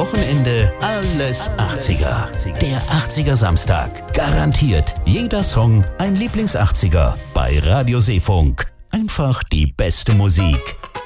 Wochenende alles 80er. Der 80er Samstag. Garantiert jeder Song ein Lieblings-80er. Bei Radio Seefunk. Einfach die beste Musik.